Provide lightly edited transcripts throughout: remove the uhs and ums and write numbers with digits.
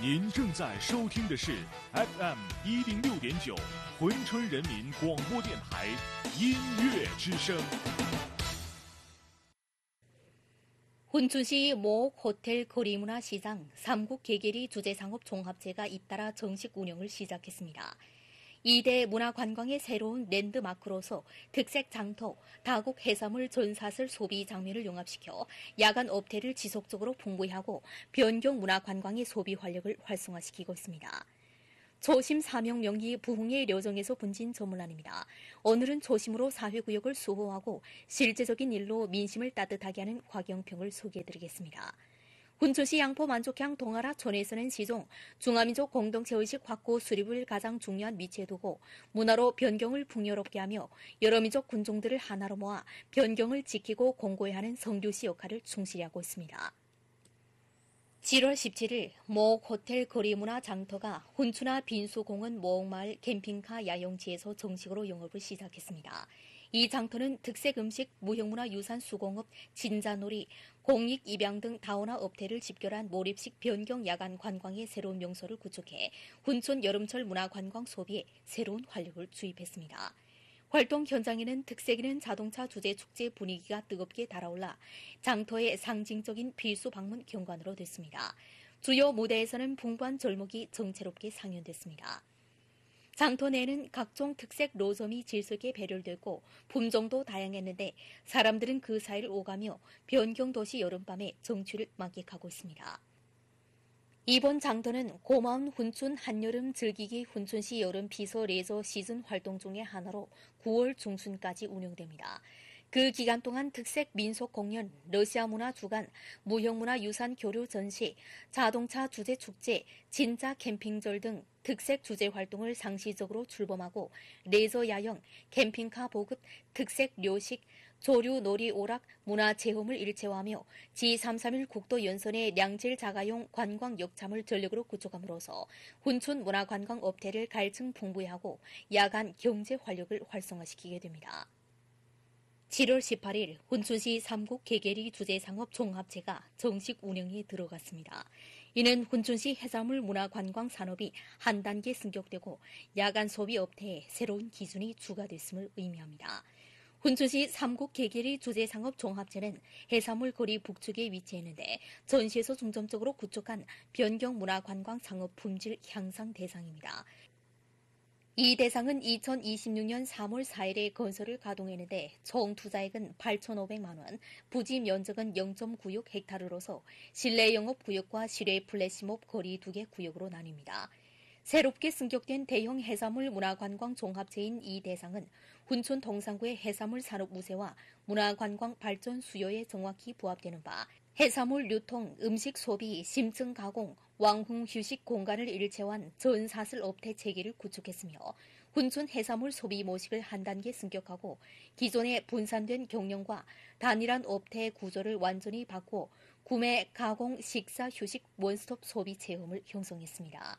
您正在收听的是 FM 106.9珲春人民广播电台音乐之声。 훈춘시 모 호텔 거리문화시장 3국 개계리 주재상업 종합제가 잇따라 정식 운영을 시작했습니다. 2대 문화관광의 새로운 랜드마크로서 특색 장터, 다국 해산물 전사슬 소비 장면을 융합시켜 야간 업태를 지속적으로 풍부하고 변경 문화관광의 소비 활력을 활성화시키고 있습니다. 초심 사명 명기 부흥의 려정에서 분진 전문란입니다. 오늘은 초심으로 사회구역을 수호하고 실제적인 일로 민심을 따뜻하게 하는 곽영평을 소개해드리겠습니다. 훈춘시 양포 만족향 동아라 촌에서는 시종 중화민족 공동체의식 확고 수립을 가장 중요한 위치에 두고 문화로 변경을 풍요롭게 하며 여러 민족 군종들을 하나로 모아 변경을 지키고 공고히 하는 성교시 역할을 충실히 하고 있습니다. 7월 17일 모 호텔 거리문화 장터가 훈춘화 빈수공원 모옥마을 캠핑카 야영지에서 정식으로 영업을 시작했습니다. 이 장터는 특색 음식, 무형문화 유산 수공업, 진자놀이, 공익 입양 등 다원화 업태를 집결한 몰입식 변경 야간 관광의 새로운 명소를 구축해 훈춘 여름철 문화관광 소비에 새로운 활력을 주입했습니다. 활동 현장에는 특색 있는 자동차 주제 축제 분위기가 뜨겁게 달아올라 장터의 상징적인 필수 방문 경관으로 됐습니다. 주요 무대에서는 풍부한 절목이 정체롭게 상연됐습니다. 장터 내에는 각종 특색 로점이 질서있게 배열됐고 품종도 다양했는데 사람들은 그 사이를 오가며 변경도시 여름밤의 정취를 만끽하고 있습니다. 이번 장터는 고마운 훈춘 한여름 즐기기 훈춘시 여름 비서 레저 시즌 활동 중의 하나로 9월 중순까지 운영됩니다. 그 기간 동안 특색 민속 공연, 러시아 문화 주간, 무형문화 유산 교류 전시, 자동차 주제 축제, 진짜 캠핑절 등 특색 주제 활동을 상시적으로 출범하고 레저 야영, 캠핑카 보급, 특색 료식, 조류 놀이 오락, 문화 체험을 일체화하며 G331 국도 연선의 량질 자가용 관광 역참을 전력으로 구축함으로써 훈춘 문화관광 업태를 갈증 풍부하고 야간 경제 활력을 활성화시키게 됩니다. 7월 18일 훈춘시 3국 개계리 주재상업 종합제가 정식 운영에 들어갔습니다. 이는 훈춘시 해산물 문화관광 산업이 한 단계 승격되고 야간 소비 업태에 새로운 기준이 추가됐음을 의미합니다. 훈춘시 3국 개계리 주재상업 종합제는 해산물 거리 북측에 위치했는데 전시에서 중점적으로 구축한 변경 문화관광 상업 품질 향상 대상입니다. 이 대상은 2026년 3월 4일에 건설을 가동했는데 총 투자액은 8,500만 원, 부지 면적은 0.96 헥타르로서 실내 영업구역과 실외 플래시몹 거리 2개 구역으로 나뉩니다. 새롭게 승격된 대형 해산물 문화관광 종합체인 이 대상은 훈춘 동산구의 해산물 산업 우세와 문화관광 발전 수요에 정확히 부합되는 바 해산물 유통, 음식 소비, 심층 가공, 왕흥 휴식 공간을 일체화한 전사슬 업태 체계를 구축했으며 훈춘 해산물 소비 모식을 한 단계 승격하고 기존의 분산된 경영과 단일한 업태의 구조를 완전히 바꿔 구매, 가공, 식사, 휴식, 원스톱 소비 체험을 형성했습니다.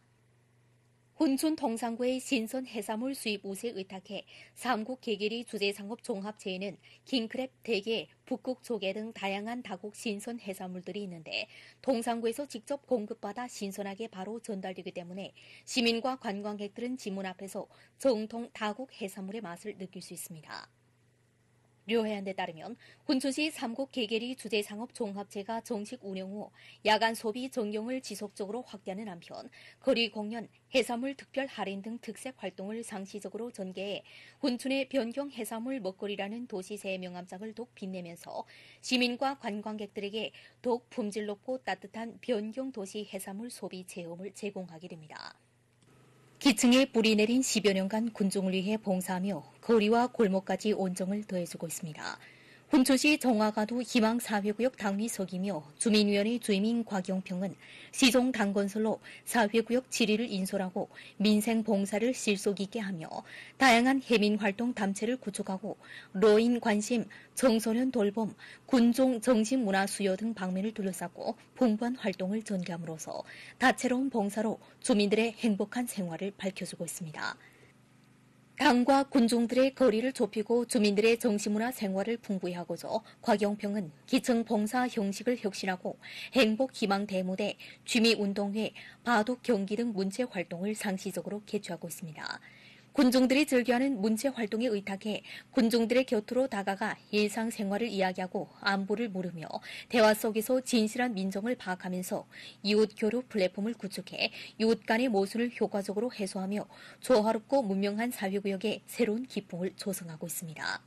훈춘 동산구의 신선 해산물 수입 우세 의탁해 3국 개계리 주재상업 종합체에는 킹크랩, 대게, 북극 조개 등 다양한 다국 신선 해산물들이 있는데 동산구에서 직접 공급받아 신선하게 바로 전달되기 때문에 시민과 관광객들은 지문 앞에서 정통 다국 해산물의 맛을 느낄 수 있습니다. 료해안에 따르면 훈춘시 3국 개계리 주재상업 종합제가 정식 운영 후 야간 소비 전경을 지속적으로 확대하는 한편 거리 공연, 해산물 특별 할인 등 특색 활동을 상시적으로 전개해 훈춘의 변경 해산물 먹거리라는 도시새의 명함장을 더욱 빛내면서 시민과 관광객들에게 더욱 품질 높고 따뜻한 변경 도시 해산물 소비 체험을 제공하게 됩니다. 기층에 뿌리 내린 10여 년간 군종을 위해 봉사하며 거리와 골목까지 온정을 더해주고 있습니다. 훈춘시 정화가도 희망사회구역 당위석이며 주민위원회 주임인 곽영평은 시종 당건설로 사회구역 7위를 인솔하고 민생봉사를 실속 있게 하며 다양한 해민활동 단체를 구축하고 노인 관심, 청소년 돌봄, 군종 정신문화 수요 등 방면을 둘러싸고 풍부한 활동을 전개함으로써 다채로운 봉사로 주민들의 행복한 생활을 밝혀주고 있습니다. 당과 군중들의 거리를 좁히고 주민들의 정치문화 생활을 풍부히 하고자 곽영평은 기층 봉사 형식을 혁신하고 행복희망대모대, 취미운동회, 바둑경기 등 문체 활동을 상시적으로 개최하고 있습니다. 군중들이 즐겨하는 문체 활동에 의탁해 군중들의 곁으로 다가가 일상생활을 이야기하고 안부를 물으며 대화 속에서 진실한 민정을 파악하면서 이웃교류 플랫폼을 구축해 이웃 간의 모순을 효과적으로 해소하며 조화롭고 문명한 사회구역에 새로운 기풍을 조성하고 있습니다.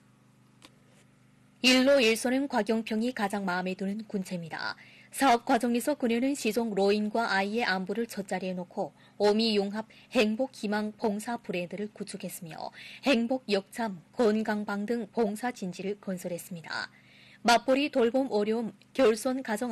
일로 일소는 곽영평이 가장 마음에 드는 군체입니다. 사업 과정에서 그녀는 시종 로인과 아이의 안부를 첫자리에 놓고 오미융합 행복희망 봉사 브랜드를 구축했으며 행복역참, 건강방 등 봉사 진지를 건설했습니다. 맞벌이, 돌봄, 어려움, 결손 가정